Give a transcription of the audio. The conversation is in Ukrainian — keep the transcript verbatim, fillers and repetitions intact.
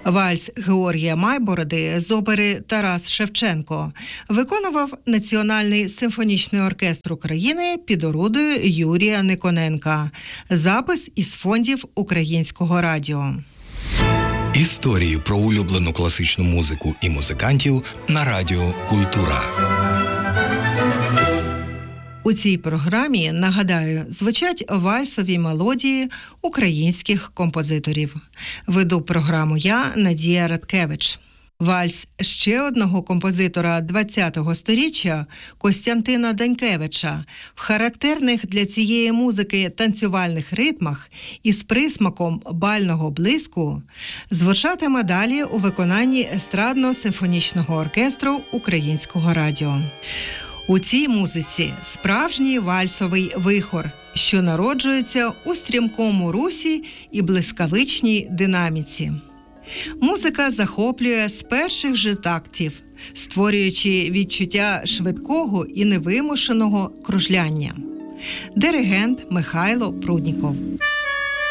Вальс Георгія Майбороди з опери «Тарас Шевченко» виконував Національний симфонічний оркестр України під орудою Юрія Никоненка. Запис із фондів Українського радіо. Історії про улюблену класичну музику і музикантів на радіо «Культура». У цій програмі, нагадаю, звучать вальсові мелодії українських композиторів. Веду програму я, Надія Радкевич. Вальс ще одного композитора ХХ сторіччя Костянтина Данькевича в характерних для цієї музики танцювальних ритмах із присмаком бального блиску звучатиме далі у виконанні естрадно-симфонічного оркестру Українського радіо. У цій музиці справжній вальсовий вихор, що народжується у стрімкому русі і блискавичній динаміці. Музика захоплює з перших же тактів, створюючи відчуття швидкого і невимушеного кружляння. Диригент Михайло Прудніков.